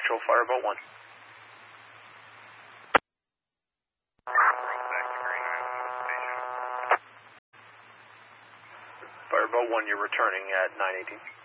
Central, Fireboat 1. Fireboat 1, you're returning at 918.